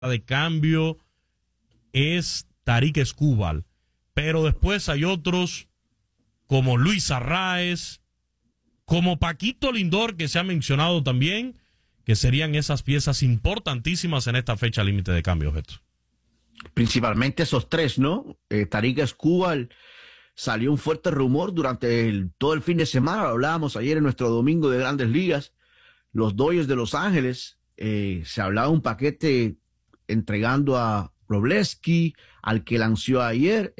de cambio es Tarik Skubal, pero después hay otros como Luis Arraez, como Paquito Lindor, que se ha mencionado también, que serían esas piezas importantísimas en esta fecha límite de cambio, Beto. Principalmente esos tres, ¿no? Tarik Skubal, salió un fuerte rumor durante todo el fin de semana, lo hablábamos ayer en nuestro domingo de Grandes Ligas, los Dodgers de Los Ángeles, se hablaba un paquete entregando a Wroblewski, el que lanzó ayer,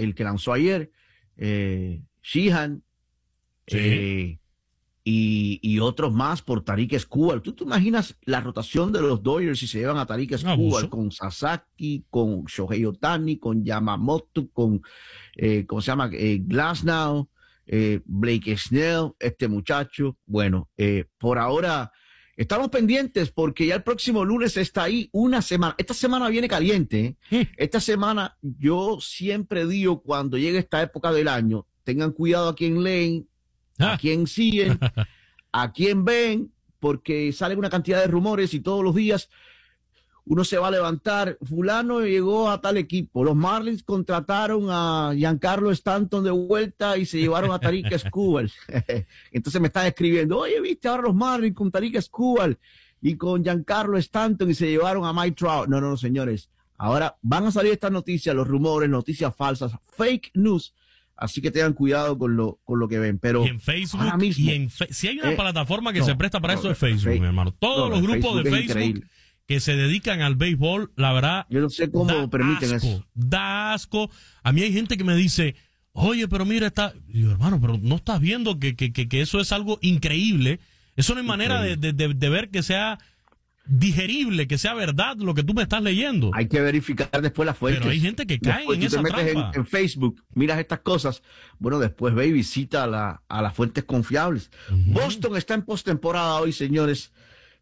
Sheehan, Sí. y otros más por Tarik Skubal. ¿Tú te imaginas la rotación de los Dodgers si se llevan a Tarik Skubal con Sasaki, con Shohei Ohtani, con Yamamoto, con ¿cómo se llama? Glasnow, Blake Snell, este muchacho? Bueno, por ahora estamos pendientes porque ya el próximo lunes está ahí una semana. Esta semana viene caliente, ¿eh? Esta semana yo siempre digo cuando llegue esta época del año, tengan cuidado a quien leen, a quien siguen, a quien ven, porque sale una cantidad de rumores y todos los días uno se va a levantar. Fulano llegó a tal equipo. Los Marlins contrataron a Giancarlo Stanton de vuelta y se llevaron a Tarik Skubal. Entonces me están escribiendo, oye, viste ahora los Marlins con Tarik Skubal y con Giancarlo Stanton y se llevaron a Mike Trout. No, señores. Ahora van a salir estas noticias, los rumores, noticias falsas, fake news. Así que tengan cuidado con lo que ven. Pero y en Facebook, ahora mismo, si hay una plataforma que se presta para eso es Facebook, mi hermano. Todos los grupos de Facebook que se dedican al béisbol, la verdad, yo no sé cómo permiten eso. Da asco. A mí hay gente que me dice, oye, pero mira, digo, hermano, pero no estás viendo que eso es algo increíble. Eso no hay manera de ver que sea digerible, que sea verdad lo que tú me estás leyendo. Hay que verificar después las fuentes. Pero hay gente que cae en esa trampa. Te metes en Facebook, miras estas cosas, bueno, después ve y visita a las fuentes confiables. Boston está en postemporada hoy, señores.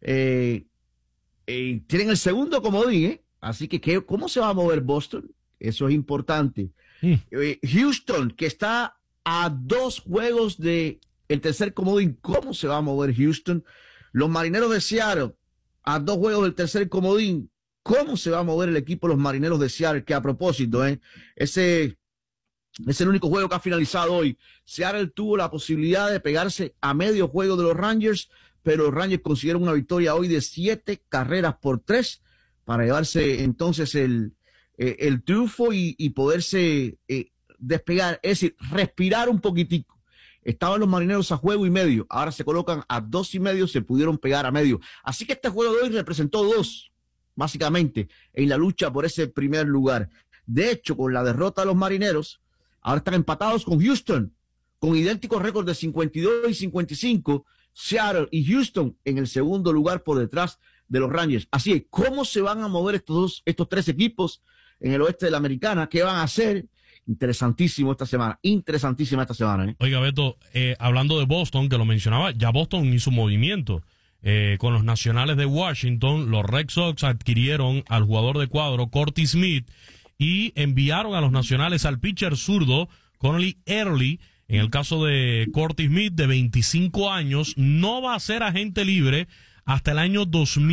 Tienen el segundo comodín, ¿eh? Así que ¿cómo se va a mover Boston? Eso es importante. Houston, que está a 2 juegos de el tercer comodín, ¿cómo se va a mover Houston? Los Marineros de Seattle, a 2 juegos del tercer comodín, ¿cómo se va a mover el equipo de los Marineros de Seattle? Que a propósito, ese es el único juego que ha finalizado hoy. Seattle tuvo la posibilidad de pegarse a medio juego de los Rangers, pero los Rangers consiguieron una victoria hoy de 7-3 para llevarse entonces el triunfo y poderse despegar, es decir, respirar un poquitico. Estaban los Marineros a juego y medio, ahora se colocan a 2.5, se pudieron pegar a medio. Así que este juego de hoy representó 2, básicamente, en la lucha por ese primer lugar. De hecho, con la derrota de los Marineros, ahora están empatados con Houston, con idénticos récords de 52 y 55, Seattle y Houston en el segundo lugar por detrás de los Rangers. Así es, ¿cómo se van a mover estos 3 equipos en el oeste de la Americana? ¿Qué van a hacer? Interesantísima esta semana, ¿eh? Oiga, Beto, hablando de Boston, que lo mencionaba, ya Boston hizo un movimiento con los Nacionales de Washington. Los Red Sox adquirieron al jugador de cuadro Corti Smith y enviaron a los Nacionales al pitcher zurdo Connelly Early. En el caso de Corti Smith, de 25 años, no va a ser agente libre hasta el año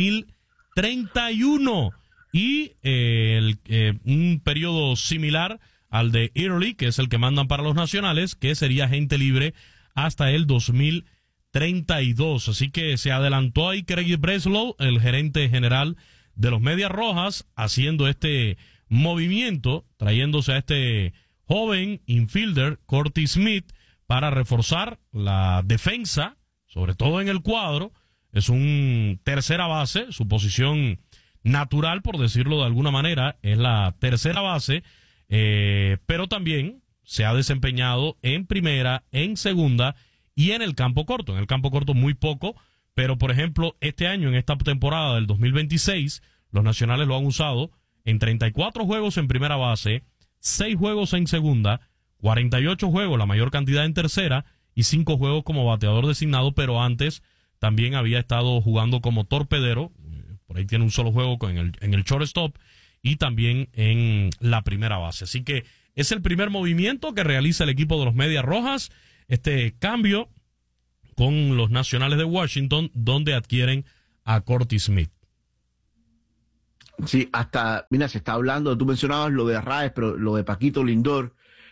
2031 y un periodo similar al de Early, que es el que mandan para los Nacionales, que sería agente libre hasta el 2032. Así que se adelantó ahí Craig Breslow, el gerente general de los Medias Rojas, haciendo este movimiento, trayéndose a este joven infielder, Corti Smith, para reforzar la defensa, sobre todo en el cuadro. Es un tercera base, su posición natural, por decirlo de alguna manera, es la tercera base. Pero también se ha desempeñado en primera, en segunda y en el campo corto. En el campo corto muy poco, pero por ejemplo, este año, en esta temporada del 2026, los Nacionales lo han usado en 34 juegos en primera base, 6 juegos en segunda, 48 juegos, la mayor cantidad en tercera, y 5 juegos como bateador designado, pero antes también había estado jugando como torpedero. Por ahí tiene un solo juego en el shortstop y también en la primera base. Así que es el primer movimiento que realiza el equipo de los Medias Rojas, este cambio con los Nacionales de Washington, donde adquieren a Corti Smith. Sí, hasta, mira, se está hablando, tú mencionabas lo de Arraez, pero lo de Paquito Lindor,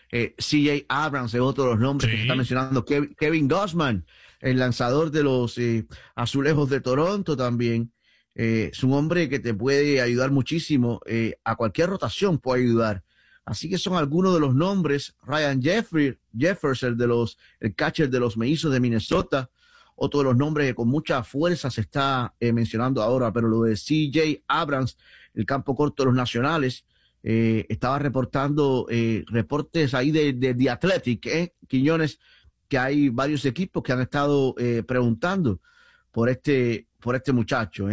CJ Abrams es otro de los nombres que se está mencionando, Kevin Gausman, el lanzador de los Azulejos de Toronto también, es un hombre que te puede ayudar muchísimo, a cualquier rotación puede ayudar. Así que son algunos de los nombres. Ryan Jeffers, el catcher de los Mellizos de Minnesota, otro de los nombres que con mucha fuerza se está mencionando ahora, pero lo de CJ Abrams, el campo corto de los Nacionales, estaba reportando reportes ahí de The Athletic, Quiñones, que hay varios equipos que han estado preguntando por este muchacho.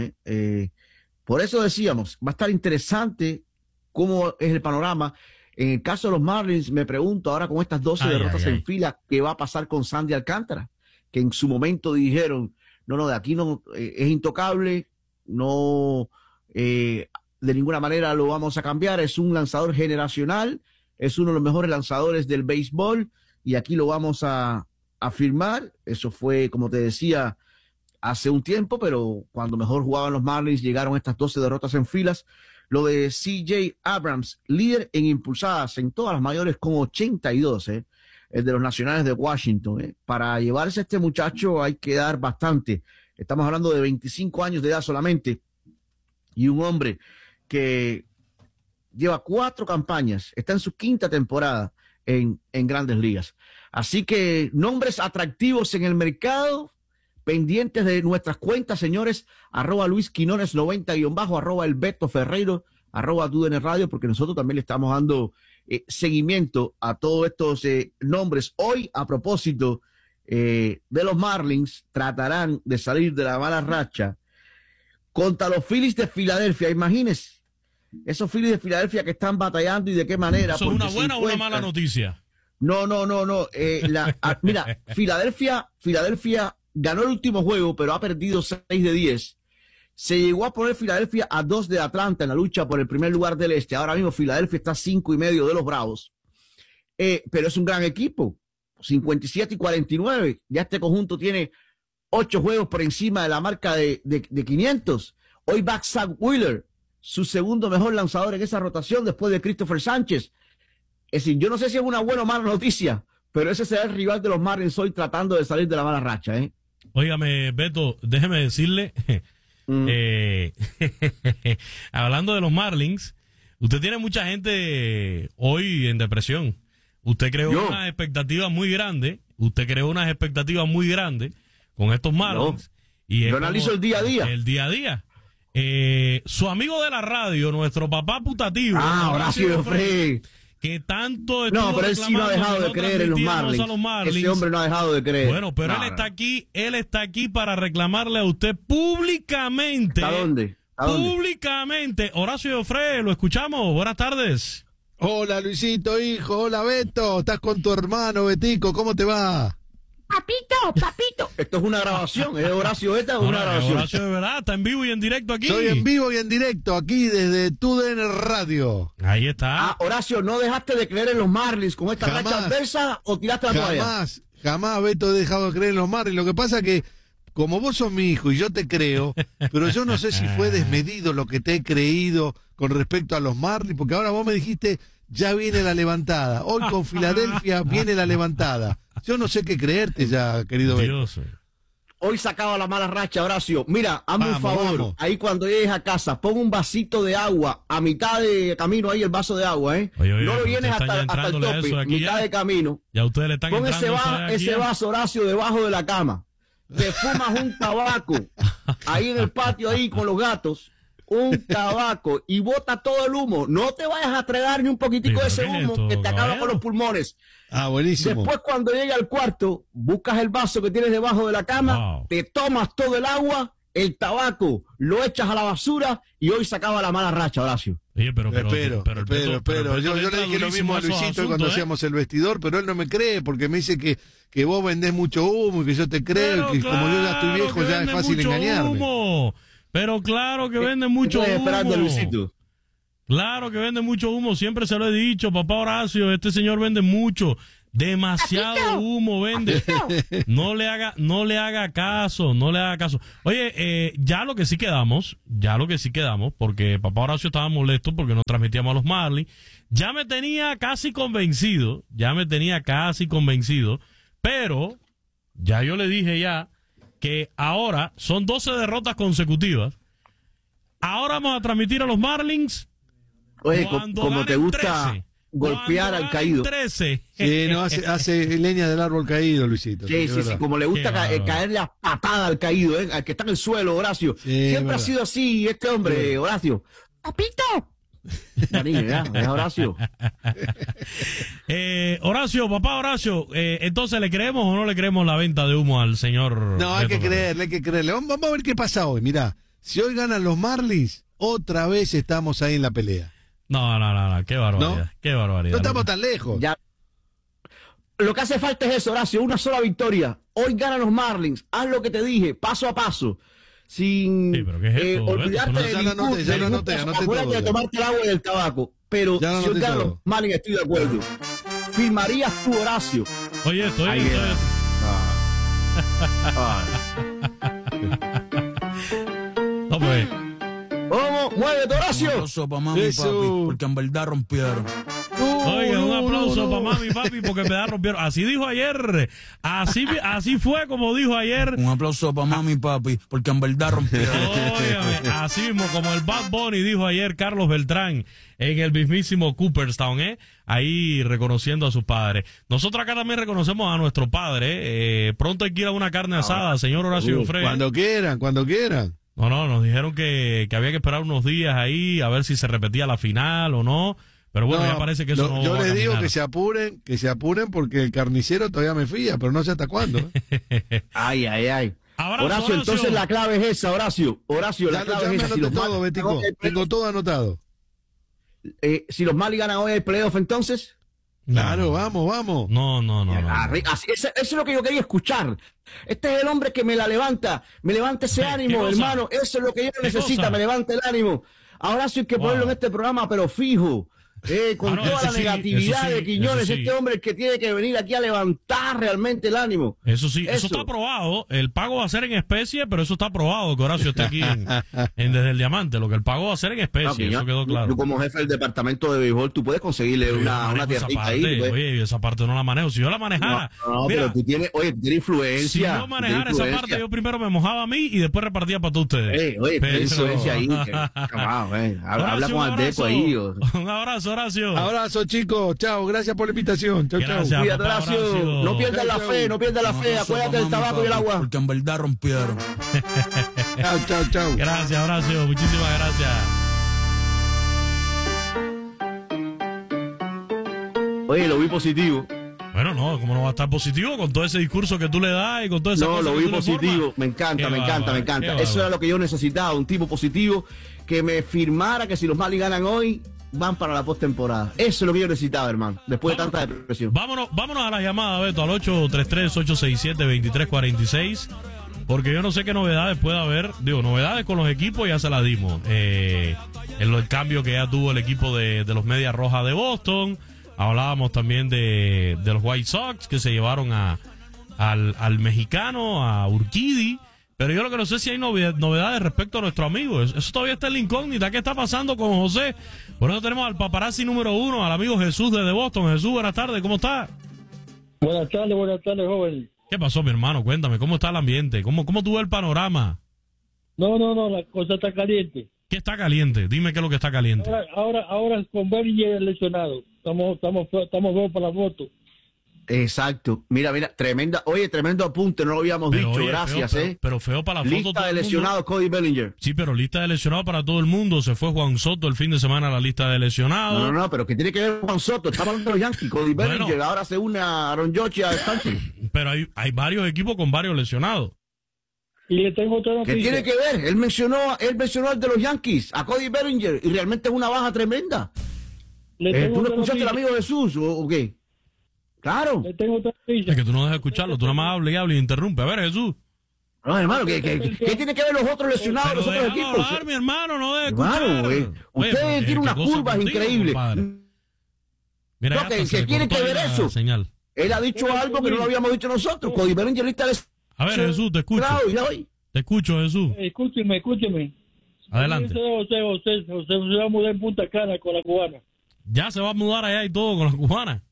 Por eso decíamos, va a estar interesante cómo es el panorama. En el caso de los Marlins, me pregunto ahora con estas 12 derrotas en fila, ¿qué va a pasar con Sandy Alcántara? Que en su momento dijeron, no, de aquí no, es intocable, no, de ninguna manera lo vamos a cambiar, es un lanzador generacional, es uno de los mejores lanzadores del béisbol, y aquí lo vamos a firmar. Eso fue, como te decía, hace un tiempo, pero cuando mejor jugaban los Marlins, llegaron estas 12 derrotas en filas. Lo de CJ Abrams, líder en impulsadas en todas las mayores con 82, el de los Nacionales de Washington. Para llevarse a este muchacho hay que dar bastante. Estamos hablando de 25 años de edad solamente, y un hombre que lleva 4 campañas, está en su 5ª temporada en Grandes Ligas. Así que nombres atractivos en el mercado, pendientes de nuestras cuentas, señores, @LuisQuinones90_, @El_Beto_Ferreiro, @TUDN Radio, porque nosotros también le estamos dando seguimiento a todos estos nombres. Hoy, a propósito de los Marlins, tratarán de salir de la mala racha contra los Phillies de Filadelfia. Imagínense, esos Phillies de Filadelfia que están batallando y de qué manera. ¿Eso es una buena o una mala noticia? No. Mira, Filadelfia ganó el último juego, pero ha perdido 6 de 10. Se llegó a poner Filadelfia a 2 de Atlanta en la lucha por el primer lugar del este. Ahora mismo Filadelfia está a 5.5 de los Bravos. Pero es un gran equipo. 57-49. Ya este conjunto tiene 8 juegos por encima de la marca de 500. Hoy va Zach Wheeler, su segundo mejor lanzador en esa rotación después de Christopher Sánchez. Es decir, yo no sé si es una buena o mala noticia, pero ese será el rival de los Marlins hoy tratando de salir de la mala racha. Óigame, Beto, déjeme decirle, hablando de los Marlins, usted tiene mucha gente hoy en depresión. Usted creó unas expectativas muy grandes. Con estos Marlins. Y yo analizo el día a día. El día a día. Su amigo de la radio, nuestro papá putativo. Horacio Frey. Que tanto no, pero él sí no ha dejado de creer en los Marlins. Ese hombre no ha dejado de creer. Bueno, pero él está aquí para reclamarle a usted públicamente. ¿A dónde? Públicamente. Horacio Frey, lo escuchamos. Buenas tardes. Hola, Luisito, hijo. Hola, Beto. Estás con tu hermano, Betico. ¿Cómo te va? Papito. Esto es una grabación, ¿es Horacio esta o una grabación? Horacio de verdad, está en vivo y en directo aquí. Soy en vivo y en directo aquí desde TUDN Radio. Ahí está. Horacio, ¿no dejaste de creer en los Marlins con esta racha adversa o tiraste la toalla? Jamás, Beto, he dejado de creer en los Marlins. Lo que pasa es que, como vos sos mi hijo y yo te creo, pero yo no sé si fue desmedido lo que te he creído con respecto a los Marlins, porque ahora vos me dijiste, ya viene la levantada. Hoy con Filadelfia viene la levantada. Yo no sé qué creerte ya, querido Beto. Hoy sacaba la mala racha, Horacio. Mira, hazme un favor. Vamos. Ahí cuando llegues a casa, pon un vasito de agua a mitad de camino, ahí el vaso de agua, Oye, no lo vienes hasta el tope, mitad de camino. Ya ustedes le están pon ese vaso, Horacio, debajo de la cama. Te fumas un tabaco ahí en el patio, ahí con los gatos. Un tabaco y bota todo el humo. No te vayas a tragar ni un poquitico de ese humo que te acaba con los pulmones. Buenísimo. Después, cuando llegue al cuarto, buscas el vaso que tienes debajo de la cama, te tomas todo el agua, el tabaco, lo echas a la basura y hoy se acaba la mala racha, Horacio. Oye, pero yo le dije lo mismo a Luisito cuando hacíamos el vestidor, pero él no me cree porque me dice que vos vendés mucho humo y que yo te creo y que como yo ya estoy viejo ya es fácil engañarme. Pero claro que vende mucho humo. Luisito. Claro que vende mucho humo. Siempre se lo he dicho, papá Horacio. Este señor vende mucho. Demasiado humo vende. No le haga caso. Oye, ya lo que sí quedamos, porque papá Horacio estaba molesto porque no transmitíamos a los Marlins. Ya me tenía casi convencido, pero ya yo le dije ya que ahora son 12 derrotas consecutivas. Ahora vamos a transmitir a los Marlins. Oye, como te gusta 13. golpear al caído. 13. Sí, no, hace leña del árbol caído, Luisito. Sí, como le gusta caerle a patada al caído, al que está en el suelo, Horacio. Sí, siempre ha sido así este hombre, Horacio. ¡Papito! Es Horacio. Papá Horacio, entonces ¿le creemos o no le creemos la venta de humo al señor? No, hay que creerle. Vamos a ver qué pasa hoy. Mirá, si hoy ganan los Marlins, otra vez estamos ahí en la pelea. No, qué barbaridad. ¿No? Qué barbaridad. No estamos tan lejos. Ya. Lo que hace falta es eso, Horacio, una sola victoria. Hoy ganan los Marlins. Haz lo que te dije, paso a paso. Sin sí, pero ¿qué es esto, olvidarte ya lo anoté acuérdate de tomarte el agua y el tabaco. Pero si hoy ganan los Marlins, estoy de acuerdo. ¿Firmarías tú, Horacio? Oye, esto. No, pues. ¿Cómo? ¡Muévete, Horacio! Un aplauso para mami y papi, porque en verdad rompieron. Oye, un aplauso para mami y papi porque en verdad rompieron. Así dijo ayer. Así fue como dijo ayer. Un aplauso para mami y papi, porque en verdad rompieron. Óyame, así mismo como el Bad Bunny dijo ayer Carlos Beltrán en el mismísimo Cooperstown, ahí reconociendo a sus padres. Nosotros acá también reconocemos a nuestro padre. Pronto hay que ir a una carne asada, señor Horacio Frey. Cuando quieran. No, nos dijeron que había que esperar unos días ahí a ver si se repetía la final o no. Pero bueno, ya parece que eso no yo va a les digo caminar. que se apuren porque el carnicero todavía me fía, pero no sé hasta cuándo. Ay. Abrazo, Horacio, entonces la clave es esa, Horacio, la clave es esa. Tengo todo anotado. Si los Marlins ganan hoy el playoff, entonces... Claro, vamos. No. Eso es lo que yo quería escuchar. Este es el hombre que me levanta ese ánimo, hermano. Eso es lo que yo necesito, me levanta el ánimo. Ahora sí hay que ponerlo en este programa, pero fijo. Con toda la negatividad de Quiñones, este hombre es el que tiene que venir aquí a levantar realmente el ánimo. Eso está aprobado. El pago va a ser en especie, pero eso está aprobado que Horacio esté aquí desde el Diamante. Lo que el pago va a ser en especie, eso queddo claro. Tú como jefe del departamento de béisbol, tú puedes conseguirle una tierrita ahí. Oye, esa parte no la manejo. Si yo la manejara... No, mira, pero tú tienes influencia. Si yo manejara esa parte, yo primero me mojaba a mí y después repartía para todos ustedes. Oye, tienes influencia ahí. Habla con Aldeco ahí. Un abrazo, Horacio. Abrazo, chicos. Chao. Gracias por la invitación. Chao. Cuídate, Horacio. No pierdas la fe. Acuérdate del tabaco y el agua. Porque en verdad rompieron. Chao. Gracias, Horacio. Muchísimas gracias. Oye, lo vi positivo. Bueno, no, ¿cómo no va a estar positivo con todo ese discurso que tú le das y con toda esa cosa? No, lo vi positivo. Me encanta. Eso era lo que yo necesitaba, un tipo positivo que me firmara que si los Marlins ganan hoy, van para la postemporada. Eso es lo que yo necesitaba, hermano, después de tanta depresión. Vámonos a la llamada, Beto, al 833-867-2346, porque yo no sé qué novedades puede haber. Novedades con los equipos ya se las dimos. El cambio que ya tuvo el equipo de los Medias Rojas de Boston. Hablábamos también de los White Sox, que se llevaron al mexicano, a Urquidy. Pero yo lo que no sé si hay novedades respecto a nuestro amigo. Eso todavía está en la incógnita. ¿Qué está pasando con José? Por eso tenemos al paparazzi número 1, al amigo Jesús desde Boston. Jesús, buenas tardes, ¿cómo está? Buenas tardes, joven. ¿Qué pasó, mi hermano? Cuéntame, ¿cómo está el ambiente? ¿Cómo tú ves el panorama? No, la cosa está caliente. ¿Qué está caliente? Dime qué es lo que está caliente. Ahora con Bellinger lesionado. Estamos dos para la foto. Exacto. Mira, tremendo apunte, no lo habíamos dicho, oye, gracias, pero feo para la foto. Lista de lesionados, Cody Bellinger. Sí, pero lista de lesionados para todo el mundo. Se fue Juan Soto el fin de semana a la lista de lesionados. No, pero ¿qué tiene que ver Juan Soto? Estamos hablando de los Yankees, Cody Bellinger, ahora se une a Aaron Judge y a Stanton. Pero hay varios equipos con varios lesionados. Y le tengo otra noticia. ¿Qué tiene que ver? Él mencionó al de los Yankees, a Cody Bellinger, y realmente es una baja tremenda. ¿Tú no escuchaste al amigo Jesús o qué? Claro. Le tengo otra noticia. Es que tú no dejas escucharlo, tú nada más hablas y interrumpe. A ver, Jesús. No, hermano, ¿qué tiene que ver los otros lesionados de los otros equipos? Hablar, mi hermano, no dejes escuchar. Hermano, usted tiene unas curvas increíbles. Mira, ¿Qué tiene que ver eso? Señal. Él ha dicho algo que no lo habíamos dicho nosotros. Cody Bellinger está A ver, Jesús, te escucho. Te escucho, Jesús. Escúcheme. Adelante. José se va a mudar en Punta Cana con la cubana. Ya se va a mudar allá y todo con la cubana.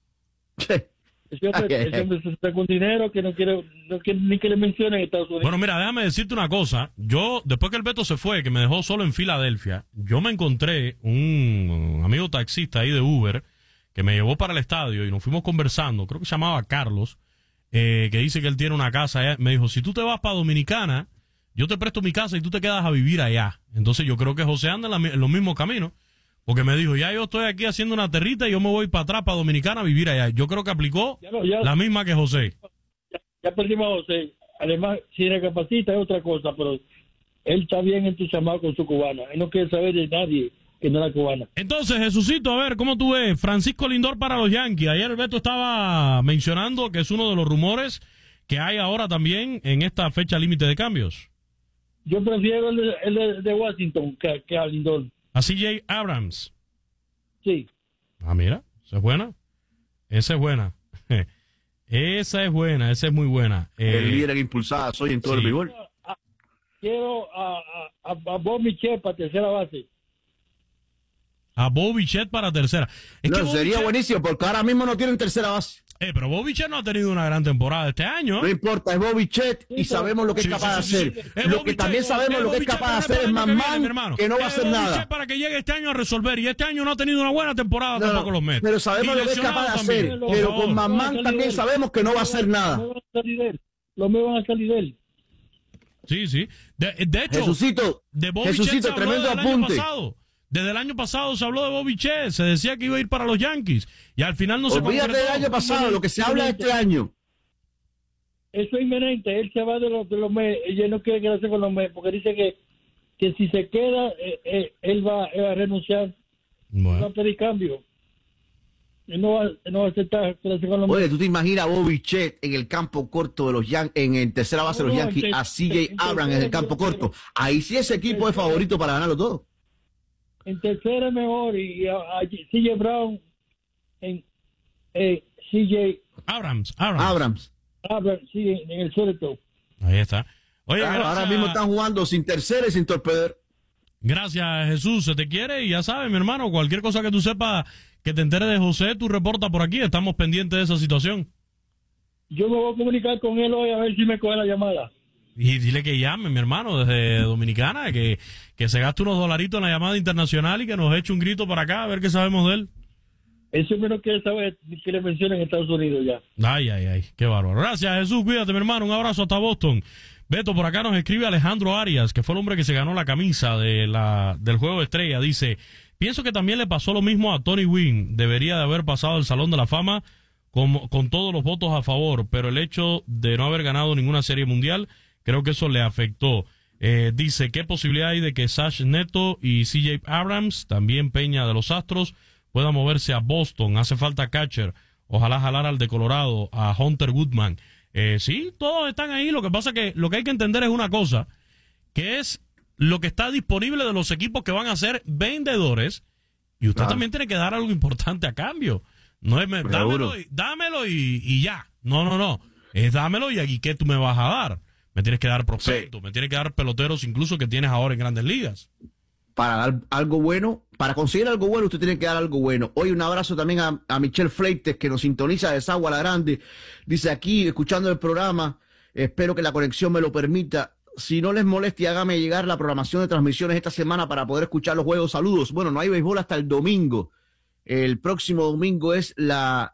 Ese hombre se está con dinero que no quiere ni que le mencionen en Estados Unidos. Bueno, mira, déjame decirte una cosa. Yo, después que el Beto se fue, que me dejó solo en Filadelfia, yo me encontré un amigo taxista ahí de Uber que me llevó para el estadio y nos fuimos conversando. Creo que se llamaba Carlos, que dice que él tiene una casa allá. Me dijo, si tú te vas para Dominicana, yo te presto mi casa y tú te quedas a vivir allá. Entonces yo creo que José anda en los mismos caminos. Porque me dijo, ya yo estoy aquí haciendo una territa y yo me voy para atrás, para Dominicana, a vivir allá. Yo creo que aplicó la misma que José. Ya perdimos a José. Además, si recapacita es otra cosa, pero él está bien entusiasmado con su cubana. Él no quiere saber de nadie que no es la cubana. Entonces, Jesucito, a ver, ¿cómo tú ves? Francisco Lindor para los Yankees. Ayer el Beto estaba mencionando que es uno de los rumores que hay ahora también en esta fecha límite de cambios. Yo prefiero el de Washington que a Lindor. A CJ Abrams. Sí. Ah, mira, esa es buena. Esa es buena. Esa es buena, esa es muy buena. El líder en impulsadas hoy en todo el béisbol. Quiero a Bob Michel para tercera base. A Bo Bichette para tercera. Sería buenísimo porque ahora mismo no tienen tercera base. Pero Bo Bichette no ha tenido una gran temporada este año. No importa, es Bo Bichette y sabemos lo que es capaz de hacer. Lo que también sabemos lo que es capaz de hacer es Man que no va a hacer nada. Para que llegue este año a resolver y este año no ha tenido una buena temporada tampoco los Mets. Pero sabemos lo que es capaz de hacer. Pero con Man también sabemos que no va a hacer nada. Los Mets van a salir de él. Sí. De hecho, Jesucito, tremendo apunte. Desde el año pasado se habló de Bobby Che, se decía que iba a ir para los Yankees y al final no se concretó. Olvídate del año pasado, lo que se habla de este año. Eso es inminente, él se va de los Mets, él no quiere quedarse con los Mets porque dice que si se queda, él va a renunciar, va a pedir cambio. Él no va a aceptar quedarse con los Mets. Oye, ¿tú te imaginas a Bobby Che en el campo corto de los Yankees, en el tercera base de los Yankees, a CJ Abrams en el campo corto? Ahí sí ese equipo es favorito para ganarlo todo. En tercera mejor y a CJ Brown en CJ Abrams, sí, en el suelto. Ahí está. Oye, claro, ahora mismo están jugando sin tercera y sin torpeder. Gracias, Jesús. Se te quiere y ya sabes, mi hermano, cualquier cosa que tú sepas que te enteres de José, tú reporta por aquí. Estamos pendientes de esa situación. Yo me voy a comunicar con él hoy a ver si me coge la llamada. Y dile que llame, mi hermano, desde Dominicana, que se gaste unos dolaritos en la llamada internacional y que nos eche un grito para acá, a ver qué sabemos de él. Eso menos quiere saber que le mencionen en Estados Unidos ya. Ay, qué bárbaro. Gracias, Jesús, cuídate, mi hermano, un abrazo hasta Boston. Beto, por acá nos escribe Alejandro Arias, que fue el hombre que se ganó la camisa del Juego de Estrella. Dice, pienso que también le pasó lo mismo a Tony Gwynn. Debería de haber pasado al Salón de la Fama con todos los votos a favor, pero el hecho de no haber ganado ninguna serie mundial, creo que eso le afectó. Dice, ¿qué posibilidad hay de que Sash Neto y CJ Abrams, también Peña de los Astros, puedan moverse a Boston? Hace falta catcher. Ojalá jalar al de Colorado, a Hunter Goodman. Sí, todos están ahí. Lo que pasa que lo que hay que entender es una cosa, que es lo que está disponible de los equipos que van a ser vendedores, y usted también tiene que dar algo importante a cambio. No es dámelo y ya. No. Es dámelo y aquí, ¿qué tú me vas a dar? Me tienes que dar prospectos, me tienes que dar peloteros incluso que tienes ahora en Grandes Ligas. Para dar algo bueno, para conseguir algo bueno, usted tiene que dar algo bueno. Hoy un abrazo también a Michelle Fleites, que nos sintoniza de Sagua La Grande. Dice aquí, escuchando el programa, espero que la conexión me lo permita. Si no les molesta, hágame llegar la programación de transmisiones esta semana para poder escuchar los juegos. Saludos. Bueno, no hay béisbol hasta el domingo. El próximo domingo es la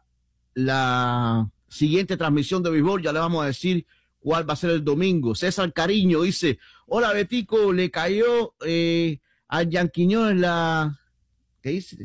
siguiente transmisión de béisbol. Ya le vamos a decir cuál va a ser el domingo. César Cariño dice, hola Betico, le cayó a Yanquiñones ¿qué dice?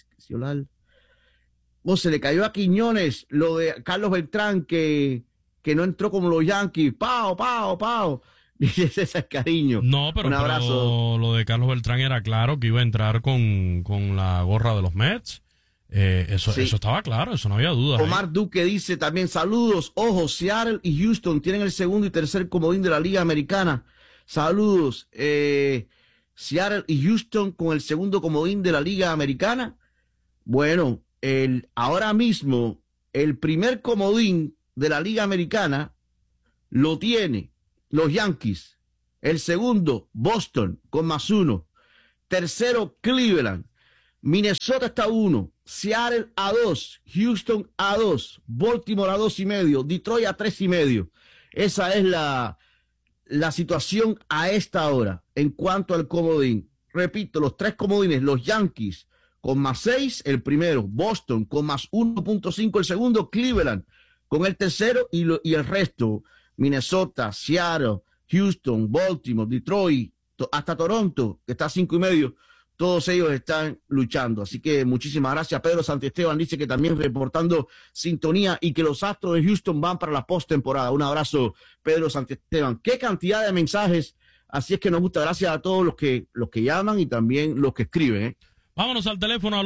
Se le cayó a Quiñones lo de Carlos Beltrán que no entró como los Yankees. Pao. Dice César Cariño. No, pero, un abrazo. Pero lo de Carlos Beltrán era claro que iba a entrar con la gorra de los Mets. Eso estaba claro, eso no había duda. Omar Duque dice también, saludos, ojo, Seattle y Houston tienen el segundo y tercer comodín de la Liga Americana. Saludos, Seattle y Houston con el segundo comodín de la Liga Americana. Bueno, ahora mismo el primer comodín de la Liga Americana lo tiene los Yankees. El segundo, Boston, con +1. Tercero, Cleveland. Minnesota está a 1. Seattle a 2. Houston a 2. Baltimore a 2.5. Detroit a 3.5. Esa es la situación a esta hora en cuanto al comodín. Repito, los 3 comodines, los Yankees con +6, el primero, Boston con +1.5, el segundo, Cleveland con el tercero y el resto, Minnesota, Seattle, Houston, Baltimore, Detroit, hasta Toronto, que está a 5.5, todos ellos están luchando. Así que muchísimas gracias. Pedro Santiesteban dice que también reportando sintonía y que los Astros de Houston van para la postemporada. Un abrazo, Pedro Santiesteban. Qué cantidad de mensajes. Así es que nos gusta. Gracias a todos los que llaman y también los que escriben. Vámonos al teléfono al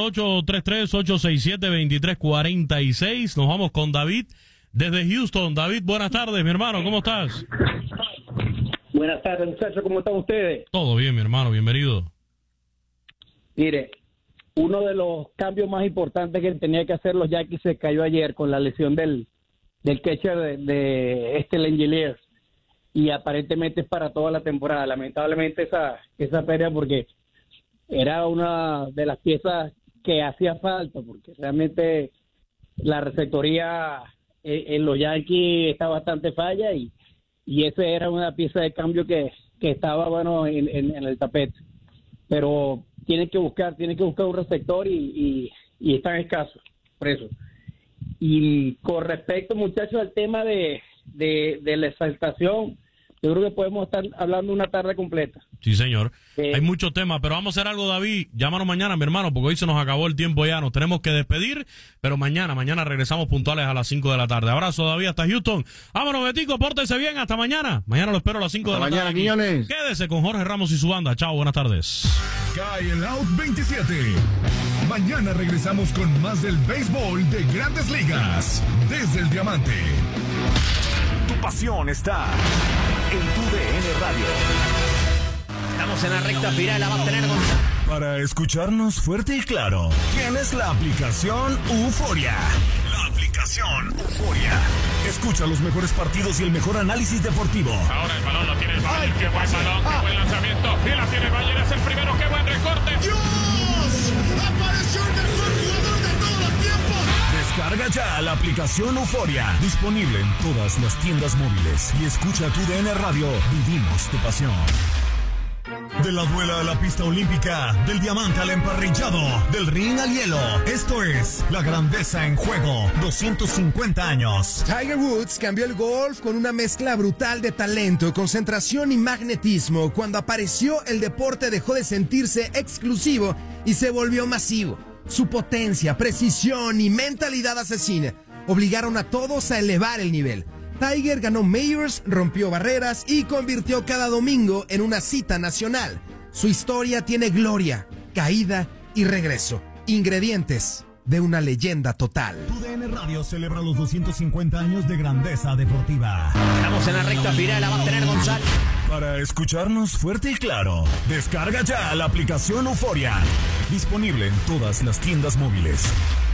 833-867-2346. Nos vamos con David desde Houston. David, buenas tardes, mi hermano. ¿Cómo estás? Buenas tardes, muchachos. ¿Cómo están ustedes? Todo bien, mi hermano. Bienvenido. Mire, uno de los cambios más importantes que tenía que hacer los Yankees se cayó ayer con la lesión del catcher de Langeliers. Y aparentemente es para toda la temporada. Lamentablemente esa pérdida, porque era una de las piezas que hacía falta, porque realmente la receptoría en los Yankees está bastante falla y esa era una pieza de cambio que estaba en el tapete. Pero tiene que buscar un receptor y están escasos, por eso. Y con respecto, muchachos, al tema de la exaltación, yo creo que podemos estar hablando una tarde completa. Sí, señor. Hay muchos temas, pero vamos a hacer algo, David. Llámanos mañana, mi hermano, porque hoy se nos acabó el tiempo ya. Nos tenemos que despedir, pero mañana regresamos puntuales a las 5 de la tarde. Abrazo, David, hasta Houston. Vámonos, Betico, pórtese bien. Hasta mañana. Mañana lo espero a las 5 de la tarde. Mañana, Quiñones. Quédese con Jorge Ramos y su banda. Chao, buenas tardes. Cae el Out 27. Mañana regresamos con más del béisbol de Grandes Ligas. Desde el Diamante. Tu pasión está en tu DN Radio. Estamos en la recta final, la va a tener Gonzalo. Para escucharnos fuerte y claro, tienes la aplicación Euforia. La aplicación Euforia. Escucha los mejores partidos y el mejor análisis deportivo. Ahora el balón lo tiene el Bayern. Qué buen balón, qué buen lanzamiento. Y la tiene el Bayern, es el primero. Qué buen recorte. ¡Dios! ¡Apareció el mejor jugador de todos los tiempos! Descarga ya la aplicación Euforia. Disponible en todas las tiendas móviles. Y escucha tu DN Radio. Vivimos tu pasión. De la duela a la pista olímpica, del diamante al emparrillado, del ring al hielo. Esto es la grandeza en juego. 250 años. Tiger Woods cambió el golf con una mezcla brutal de talento, concentración y magnetismo. Cuando apareció, el deporte dejó de sentirse exclusivo y se volvió masivo. Su potencia, precisión y mentalidad asesina obligaron a todos a elevar el nivel. Tiger ganó Majors, rompió barreras y convirtió cada domingo en una cita nacional. Su historia tiene gloria, caída y regreso. Ingredientes de una leyenda total. Tu DN Radio celebra los 250 años de grandeza deportiva. Estamos en la recta final, la va a tener Gonzalo. Para escucharnos fuerte y claro, descarga ya la aplicación Euforia. Disponible en todas las tiendas móviles.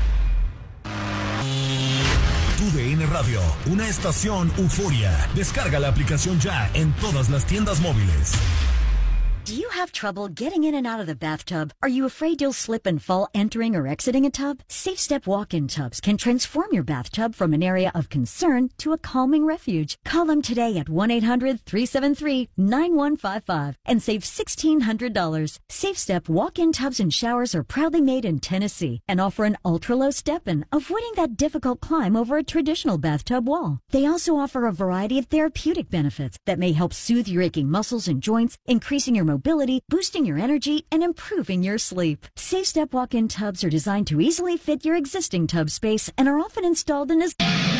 Tu DN Radio, una estación Euforia. Descarga la aplicación ya en todas las tiendas móviles. Do you have trouble getting in and out of the bathtub? Are you afraid you'll slip and fall entering or exiting a tub? Safe Step walk-in tubs can transform your bathtub from an area of concern to a calming refuge. Call them today at 1-800-373-9155 and save $1,600. Safe Step walk-in tubs and showers are proudly made in Tennessee and offer an ultra-low step-in, avoiding that difficult climb over a traditional bathtub wall. They also offer a variety of therapeutic benefits that may help soothe your aching muscles and joints, increasing your mobility, boosting your energy, and improving your sleep. Safe Step walk-in tubs are designed to easily fit your existing tub space and are often installed in a...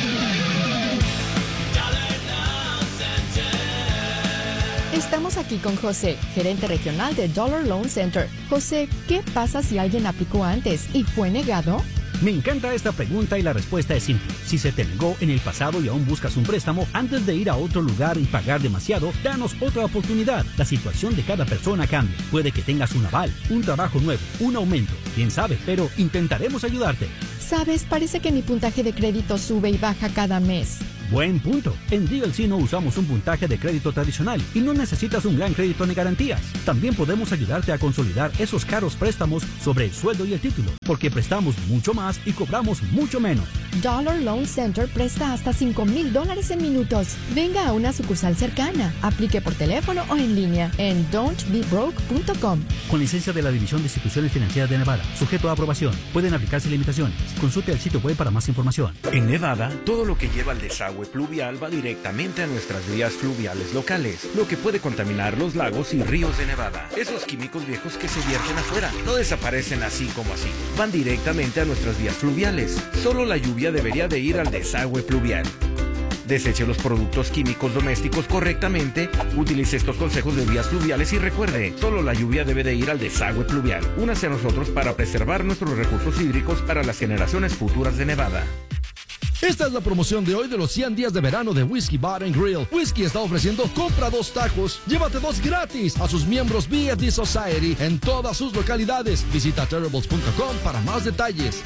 Estamos aquí con José, gerente regional de Dollar Loan Center. José, ¿qué pasa si alguien aplicó antes y fue negado? Me encanta esta pregunta y la respuesta es simple. Si se te negó en el pasado y aún buscas un préstamo, antes de ir a otro lugar y pagar demasiado, danos otra oportunidad. La situación de cada persona cambia. Puede que tengas un aval, un trabajo nuevo, un aumento. Quién sabe, pero intentaremos ayudarte. Sabes, parece que mi puntaje de crédito sube y baja cada mes. Buen punto. En DLC no usamos un puntaje de crédito tradicional y no necesitas un gran crédito ni garantías. También podemos ayudarte a consolidar esos caros préstamos sobre el sueldo y el título, porque prestamos mucho más y cobramos mucho menos. Dollar Loan Center presta hasta $5,000 en minutos. Venga a una sucursal cercana. Aplique por teléfono o en línea en don'tbebroke.com. Con licencia de la División de Instituciones Financieras de Nevada, sujeto a aprobación. Pueden aplicarse limitaciones. Consulte el sitio web para más información. En Nevada, todo lo que lleva al desagüe pluvial va directamente a nuestras vías fluviales locales, lo que puede contaminar los lagos y ríos de Nevada. Esos químicos viejos que se vierten afuera no desaparecen así como así. Van directamente a nuestras vías fluviales. Solo la lluvia debería de ir al desagüe pluvial. Deseche los productos químicos domésticos correctamente, utilice estos consejos de vías fluviales y recuerde, solo la lluvia debe de ir al desagüe pluvial. Únase a nosotros para preservar nuestros recursos hídricos para las generaciones futuras de Nevada. Esta es la promoción de hoy de los 100 días de verano de Whiskey Bar & Grill. Whiskey está ofreciendo compra 2 tacos, llévate 2 gratis a sus miembros BFD Society en todas sus localidades. Visita terribles.com para más detalles.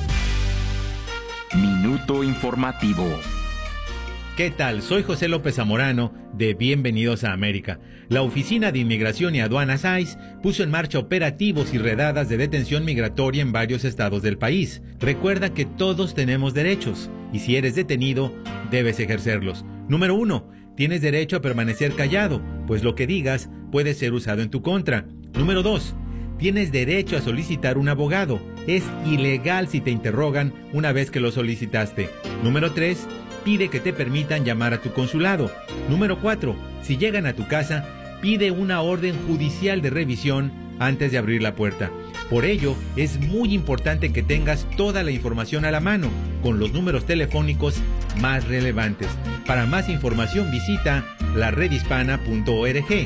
Minuto informativo. ¿Qué tal? Soy José López Zamorano de Bienvenidos a América. La Oficina de Inmigración y Aduanas ICE puso en marcha operativos y redadas de detención migratoria en varios estados del país. Recuerda que todos tenemos derechos y si eres detenido, debes ejercerlos. Número 1. Tienes derecho a permanecer callado, pues lo que digas puede ser usado en tu contra. Número 2. Tienes derecho a solicitar un abogado. Es ilegal si te interrogan una vez que lo solicitaste. Número 3. Pide que te permitan llamar a tu consulado. Número 4. Si llegan a tu casa, pide una orden judicial de revisión antes de abrir la puerta. Por ello, es muy importante que tengas toda la información a la mano, con los números telefónicos más relevantes. Para más información visita laredhispana.org.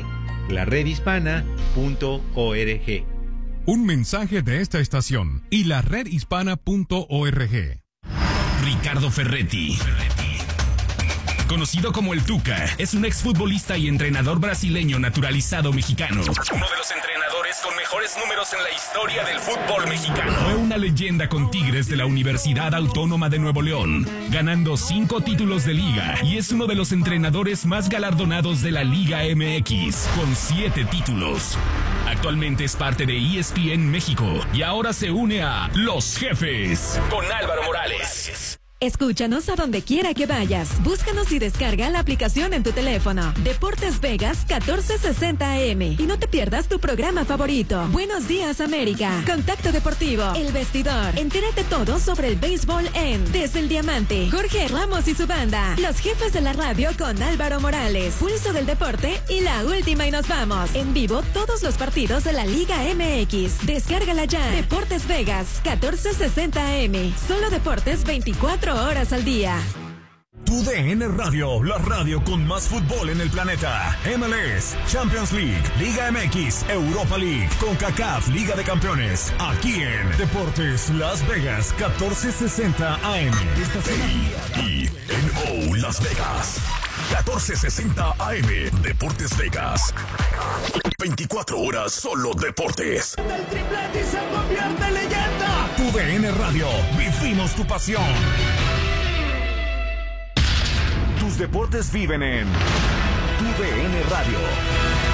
laredhispana.org. Un mensaje de esta estación y laredhispana.org. Ricardo Ferretti, conocido como el Tuca, es un exfutbolista y entrenador brasileño naturalizado mexicano. Uno de los entrenadores con mejores números en la historia del fútbol mexicano. Fue una leyenda con Tigres de la Universidad Autónoma de Nuevo León, ganando 5 títulos de liga, y es uno de los entrenadores más galardonados de la Liga MX, con 7 títulos. Actualmente es parte de ESPN México y ahora se une a Los Jefes con Álvaro Morales. Escúchanos a donde quiera que vayas. Búscanos y descarga la aplicación en tu teléfono. Deportes Vegas 1460 AM. Y no te pierdas tu programa favorito. Buenos días, América. Contacto Deportivo. El Vestidor. Entérate todo sobre el béisbol en Desde el Diamante. Jorge Ramos y su banda. Los Jefes de la Radio con Álvaro Morales. Pulso del Deporte y la última y nos vamos. En vivo todos los partidos de la Liga MX. Descárgala ya. Deportes Vegas 1460 AM. Solo deportes 24 horas al día. Tu DN Radio, la radio con más fútbol en el planeta. MLS, Champions League, Liga MX, Europa League, CONCACAF, Liga de Campeones. Aquí en Deportes Las Vegas, 1460 AM. Y en Las Vegas, 1460 AM. Deportes Vegas. 24 horas solo deportes. El triplete y se convierte en leyenda. Tu DN Radio, vivimos tu pasión. Tus deportes viven en Tu DN Radio.